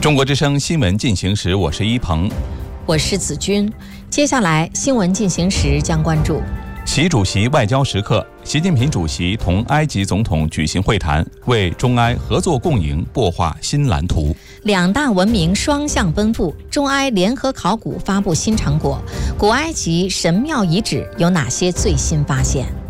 中国之声新闻进行时，我是一鹏， 我是子君。接下来新闻进行时将关注： 习主席外交时刻，习近平主席同埃及总统举行会谈，为中埃合作共赢擘画新蓝图。 两大文明双向奔赴，中埃联合考古发布新成果，古埃及神庙遗址有哪些最新发现？